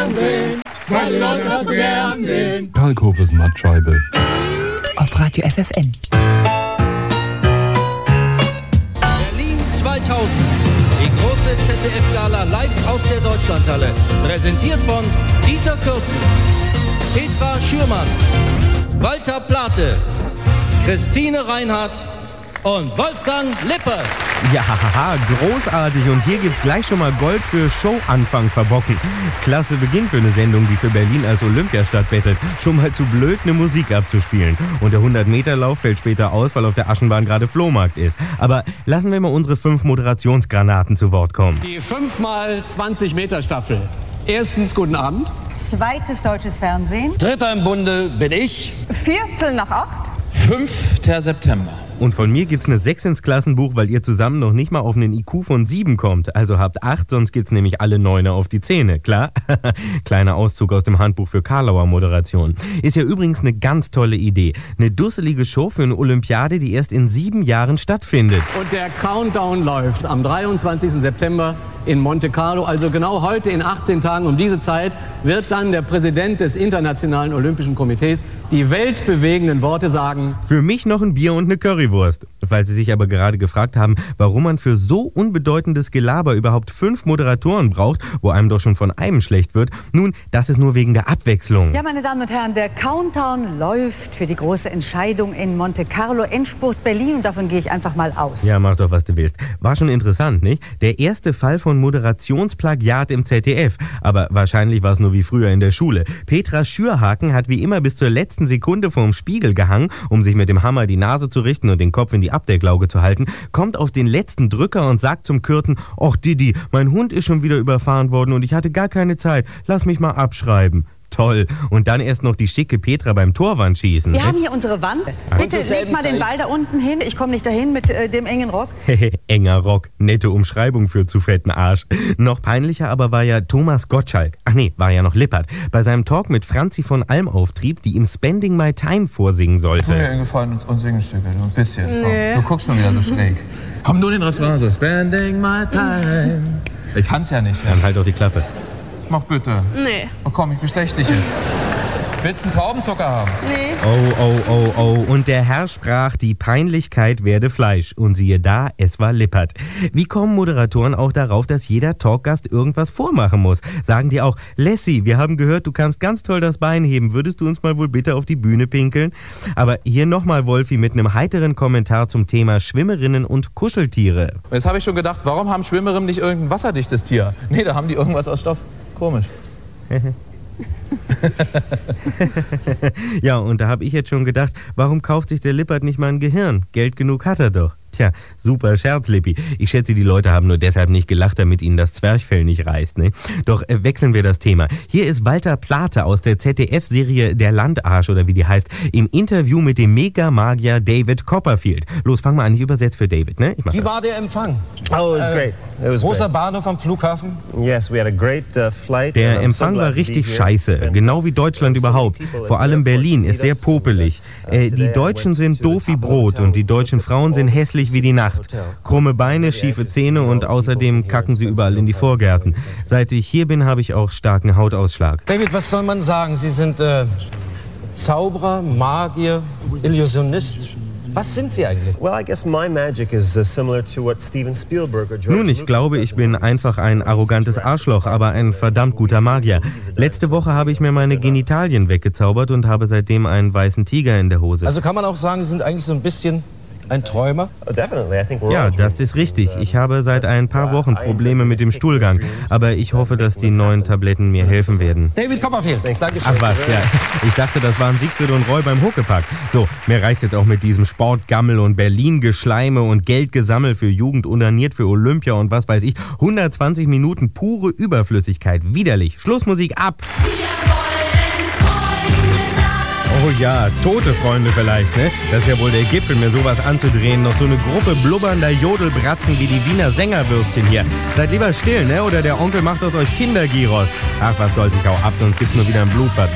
sehen, weil die Leute das so gern sehen. Kalkhofes Mattscheibe. Auf Radio FFN. Berlin 2000. Die große ZDF-Gala live aus der Deutschlandhalle. Präsentiert von Dieter Kürten, Petra Schürmann, Walter Plate, Christine Reinhardt und Wolfgang Lippert. Ja, großartig. Und hier gibt's gleich schon mal Gold für Showanfang verbocken. Klasse Beginn für eine Sendung, die für Berlin als Olympiastadt bettelt. Schon mal zu blöd, eine Musik abzuspielen. Und der 100-Meter-Lauf fällt später aus, weil auf der Aschenbahn gerade Flohmarkt ist. Aber lassen wir mal unsere 5 Moderationsgranaten zu Wort kommen. Die 5x20-Meter-Staffel. Erstens, guten Abend. Zweites deutsches Fernsehen. Dritter im Bunde bin ich. 7:45. 5. September. Und von mir gibt's eine 6 ins Klassenbuch, weil ihr zusammen noch nicht mal auf einen IQ von 7 kommt. Also habt 8, sonst gibt's nämlich alle 9 auf die Zähne, klar? Kleiner Auszug aus dem Handbuch für Karlauer Moderation. Ist ja übrigens eine ganz tolle Idee. Eine dusselige Show für eine Olympiade, die erst in 7 Jahren stattfindet. Und der Countdown läuft am 23. September in Monte Carlo. Also genau heute in 18 Tagen um diese Zeit wird dann der Präsident des Internationalen Olympischen Komitees die weltbewegenden Worte sagen: Für mich noch ein Bier und eine Currywurst. Falls Sie sich aber gerade gefragt haben, warum man für so unbedeutendes Gelaber überhaupt 5 Moderatoren braucht, wo einem doch schon von einem schlecht wird, nun, das ist nur wegen der Abwechslung. Ja, meine Damen und Herren, der Countdown läuft für die große Entscheidung in Monte Carlo, Endspurt Berlin, und davon gehe ich einfach mal aus. Ja, mach doch, was du willst. War schon interessant, nicht? Der erste Fall von Moderationsplagiat im ZDF. Aber wahrscheinlich war es nur wie früher in der Schule. Petra Schürhaken hat wie immer bis zur letzten Sekunde vorm Spiegel gehangen, um sich mit dem Hammer die Nase zu richten und den Kopf in die Abdecklauge zu halten, kommt auf den letzten Drücker und sagt zum Kürten: Och Didi, mein Hund ist schon wieder überfahren worden und ich hatte gar keine Zeit. Lass mich mal abschreiben. Toll. Und dann erst noch die schicke Petra beim Torwandschießen. Wir haben hier unsere Wand. Bitte leg mal den Ball da unten hin. Ich komme nicht dahin mit dem engen Rock. Enger Rock. Nette Umschreibung für zu fetten Arsch. Noch peinlicher aber war ja Thomas Gottschalk. Ach nee, war ja noch Lippert. Bei seinem Talk mit Franzi von Alm-Auftrieb, die ihm Spending My Time vorsingen sollte. Tu mir einen Gefallen und sing ein Stück, ein bisschen. Nee. Du guckst schon wieder so schräg. Komm, nur den Refrain so. Spending my time. Ich kann's ja nicht. Dann halt doch die Klappe. Mach bitte. Nee. Oh komm, ich bestech dich jetzt. Willst du einen Traubenzucker haben? Nee. Oh. Und der Herr sprach, die Peinlichkeit werde Fleisch. Und siehe da, es war Lippert. Wie kommen Moderatoren auch darauf, dass jeder Talkgast irgendwas vormachen muss? Sagen die auch: Lassie, wir haben gehört, du kannst ganz toll das Bein heben. Würdest du uns mal wohl bitte auf die Bühne pinkeln? Aber hier nochmal Wolfi mit einem heiteren Kommentar zum Thema Schwimmerinnen und Kuscheltiere. Jetzt habe ich schon gedacht, warum haben Schwimmerinnen nicht irgendein wasserdichtes Tier? Nee, da haben die irgendwas aus Stoff. Komisch. Ja, und da habe ich jetzt schon gedacht, warum kauft sich der Lippert nicht mal ein Gehirn? Geld genug hat er doch. Tja, super Scherz, Lippi. Ich schätze, die Leute haben nur deshalb nicht gelacht, damit ihnen das Zwerchfell nicht reißt, ne? Doch wechseln wir das Thema. Hier ist Walter Plate aus der ZDF-Serie Der Landarsch, oder wie die heißt, im Interview mit dem Mega-Magier David Copperfield. Los, fang mal an, ich übersetze für David, ne? Wie war der Empfang? Oh, it was great. It was großer great. Bahnhof am Flughafen? Yes, we had a great flight. Der Empfang war richtig scheiße, genau wie Deutschland überhaupt. Vor allem Berlin ist sehr popelig. Die Deutschen sind doof wie Brot und die deutschen Frauen sind hässlich wie die Nacht. Krumme Beine, schiefe Zähne und außerdem kacken sie überall in die Vorgärten. Seit ich hier bin, habe ich auch starken Hautausschlag. David, was soll man sagen? Sie sind Zauberer, Magier, Illusionist. Was sind Sie eigentlich? Nun, ich glaube, ich bin einfach ein arrogantes Arschloch, aber ein verdammt guter Magier. Letzte Woche habe ich mir meine Genitalien weggezaubert und habe seitdem einen weißen Tiger in der Hose. Also kann man auch sagen, Sie sind eigentlich so ein bisschen ein Träumer? Ja, das ist richtig. Ich habe seit ein paar Wochen Probleme mit dem Stuhlgang. Aber ich hoffe, dass die neuen Tabletten mir helfen werden. David Copperfield. Dankeschön. Ach was, ja. Ich dachte, das waren Siegfried und Roy beim Huckepack. So, mir reicht's jetzt auch mit diesem Sportgammel und Berlin-Geschleime und Geld gesammelt für Jugend, unaniert für Olympia und was weiß ich. 120 Minuten pure Überflüssigkeit. Widerlich. Schlussmusik ab. Oh ja, tote Freunde vielleicht, ne? Das ist ja wohl der Gipfel, mir sowas anzudrehen. Noch so eine Gruppe blubbernder Jodelbratzen wie die Wiener Sängerwürstchen hier. Seid lieber still, ne? Oder der Onkel macht aus euch Kindergyros. Ach, was soll's, ich hau ab, sonst gibt's nur wieder ein Blutbad.